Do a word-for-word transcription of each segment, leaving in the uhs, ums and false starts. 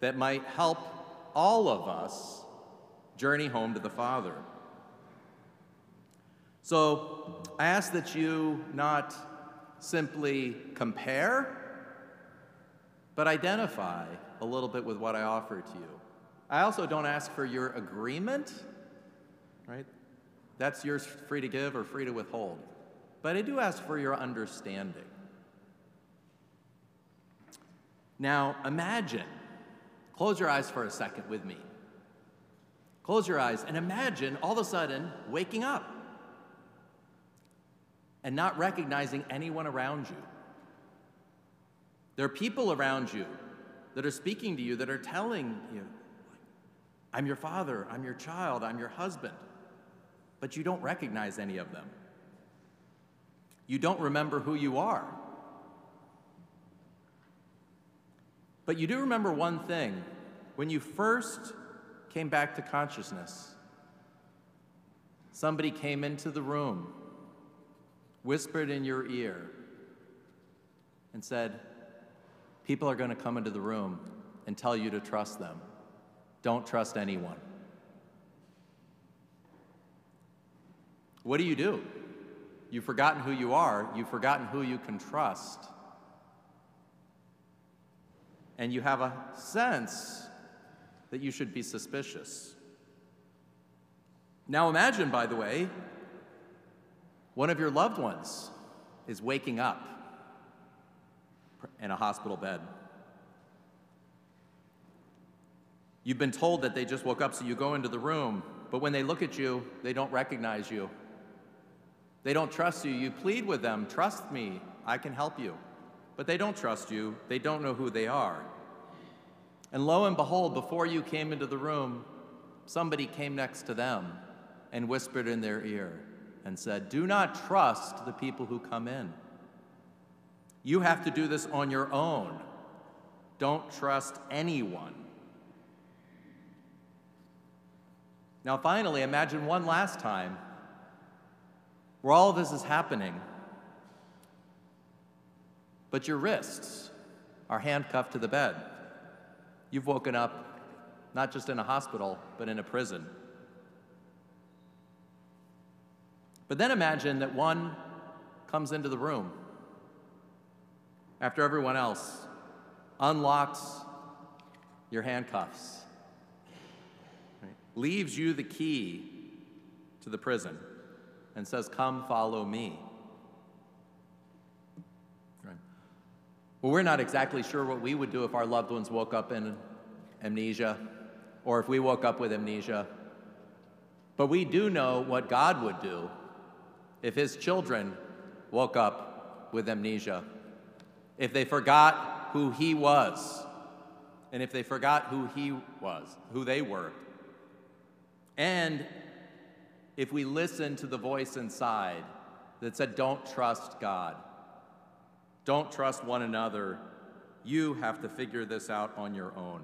that might help all of us journey home to the Father. So I ask that you not simply compare, but identify a little bit with what I offer to you. I also don't ask for your agreement, right? That's yours free to give or free to withhold. But I do ask for your understanding. Now, imagine, close your eyes for a second with me. Close your eyes and imagine all of a sudden waking up and not recognizing anyone around you. There are people around you that are speaking to you, that are telling you, I'm your father, I'm your child, I'm your husband, but you don't recognize any of them. You don't remember who you are. But you do remember one thing. When you first came back to consciousness, somebody came into the room, whispered in your ear, and said, people are going to come into the room and tell you to trust them. Don't trust anyone. What do you do? You've forgotten who you are. You've forgotten who you can trust. And you have a sense that you should be suspicious. Now imagine, by the way, one of your loved ones is waking up in a hospital bed. You've been told that they just woke up, so you go into the room, but when they look at you, they don't recognize you. They don't trust you. You plead with them, trust me, I can help you. But they don't trust you. They don't know who they are. And lo and behold, before you came into the room, somebody came next to them and whispered in their ear and said, do not trust the people who come in. You have to do this on your own. Don't trust anyone. Now finally, imagine one last time where all of this is happening, but your wrists are handcuffed to the bed. You've woken up not just in a hospital, but in a prison. But then imagine that one comes into the room after everyone else unlocks your handcuffs, right? Leaves you the key to the prison and says, come follow me. Right. Well, we're not exactly sure what we would do if our loved ones woke up in amnesia, or if we woke up with amnesia. But we do know what God would do if his children woke up with amnesia. If they forgot who he was, and if they forgot who he was, who they were. And if we listened to the voice inside that said, don't trust God, don't trust one another, you have to figure this out on your own.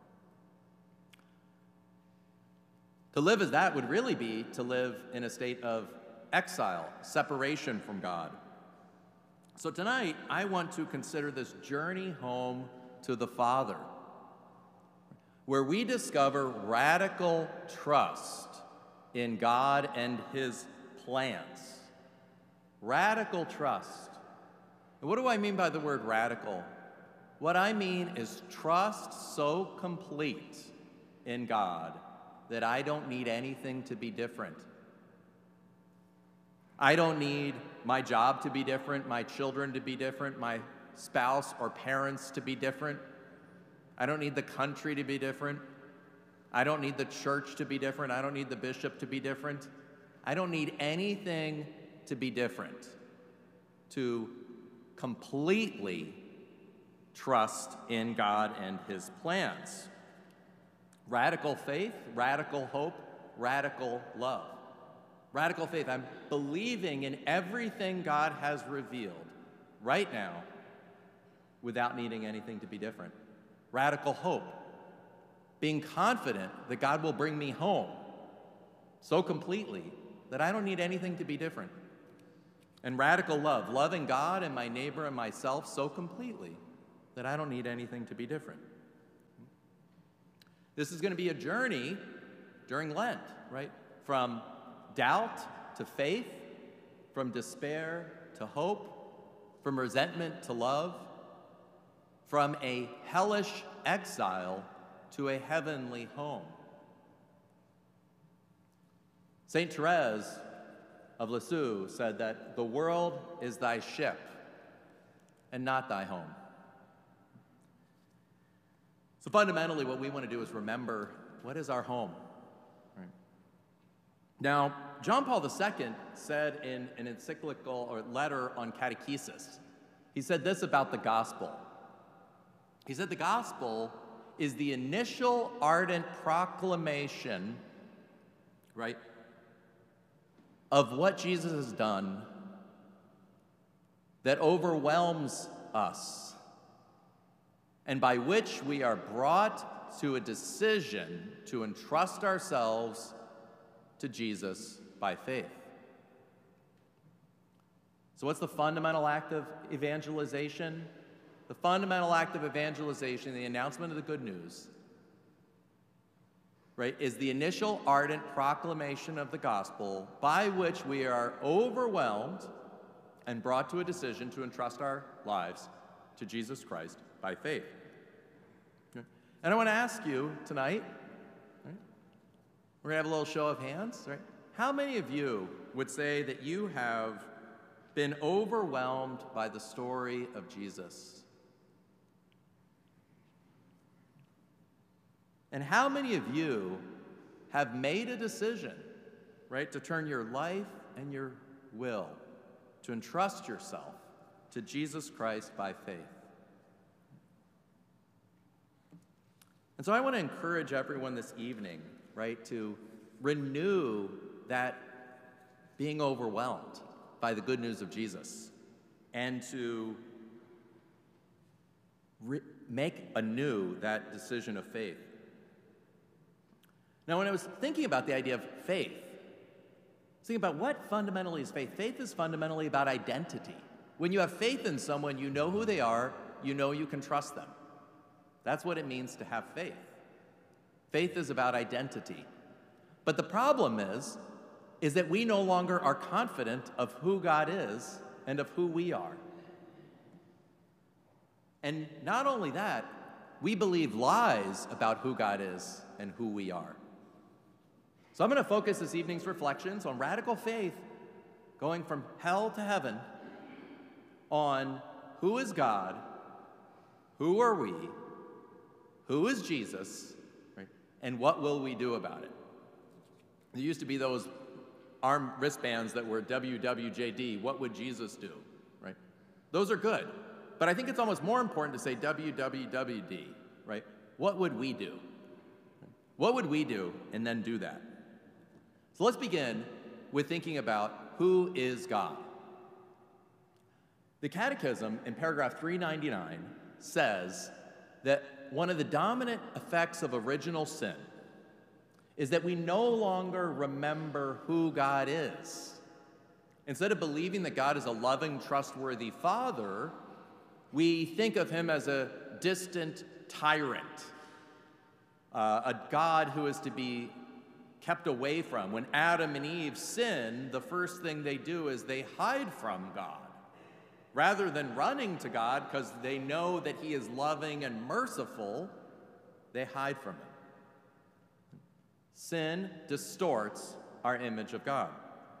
To live as that would really be to live in a state of exile, separation from God. So tonight, I want to consider this journey home to the Father, where we discover radical trust in God and his plans. Radical trust. And what do I mean by the word radical? What I mean is trust so complete in God that I don't need anything to be different. I don't need my job to be different, my children to be different, my spouse or parents to be different. I don't need the country to be different. I don't need the church to be different. I don't need the bishop to be different. I don't need anything to be different to completely trust in God and his plans. Radical faith, radical hope, radical love. Radical faith, I'm believing in everything God has revealed right now without needing anything to be different. Radical hope, being confident that God will bring me home so completely that I don't need anything to be different. And radical love, loving God and my neighbor and myself so completely that I don't need anything to be different. This is going to be a journey during Lent, right? From doubt to faith, from despair to hope, from resentment to love, from a hellish exile to a heavenly home. Saint Therese of Lisieux said that the world is thy ship and not thy home. So fundamentally, what we want to do is remember, what is our home? Right? Now, John Paul the Second said in an encyclical or letter on catechesis, he said this about the gospel. He said the gospel is the initial ardent proclamation, right, of what Jesus has done that overwhelms us, and by which we are brought to a decision to entrust ourselves to Jesus by faith. So what's the fundamental act of evangelization? The fundamental act of evangelization, the announcement of the good news, right, is the initial ardent proclamation of the gospel by which we are overwhelmed and brought to a decision to entrust our lives to Jesus Christ by faith. Okay. And I want to ask you tonight, right, we're going to have a little show of hands, right? How many of you would say that you have been overwhelmed by the story of Jesus? And how many of you have made a decision, right, to turn your life and your will, to entrust yourself to Jesus Christ by faith? And so I want to encourage everyone this evening, right, to renew that being overwhelmed by the good news of Jesus and to re- make anew that decision of faith. Now, when I was thinking about the idea of faith, I was thinking about what fundamentally is faith. Faith is fundamentally about identity. When you have faith in someone, you know who they are, you know you can trust them. That's what it means to have faith. Faith is about identity. But the problem is, is that we no longer are confident of who God is and of who we are. And not only that, we believe lies about who God is and who we are. So I'm going to focus this evening's reflections on radical faith, going from hell to heaven, on who is God, who are we, who is Jesus, right, and what will we do about it. There used to be those arm wristbands that were W W J D, what would Jesus do, right? Those are good, but I think it's almost more important to say W W W D, right? What would we do? What would we do, and then do that? So let's begin with thinking about who is God. The Catechism in paragraph three ninety-nine says that one of the dominant effects of original sin is that we no longer remember who God is. Instead of believing that God is a loving, trustworthy Father, we think of him as a distant tyrant, uh, a God who is to be kept away from. When Adam and Eve sin, the first thing they do is they hide from God. Rather than running to God because they know that he is loving and merciful, they hide from him. Sin distorts our image of God.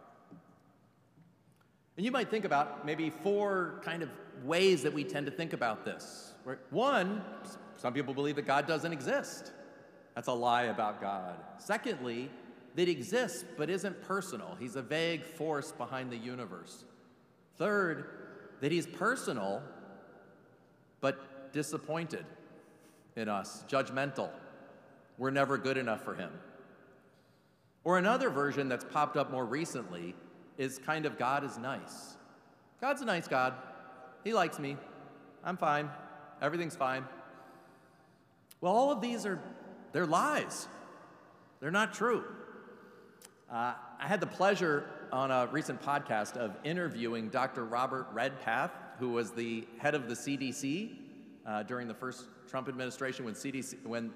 And you might think about maybe four kind of ways that we tend to think about this. Right? One, some people believe that God doesn't exist. That's a lie about God. Secondly, that he exists but isn't personal. He's a vague force behind the universe. Third, that he's personal but disappointed in us, judgmental. We're never good enough for him. Or another version that's popped up more recently is kind of God is nice. God's a nice God. He likes me. I'm fine. Everything's fine. Well, all of these are, they're lies. They're not true. Uh, I had the pleasure on a recent podcast of interviewing Doctor Robert Redpath, who was the head of the C D C uh, during the first Trump administration when C D C, when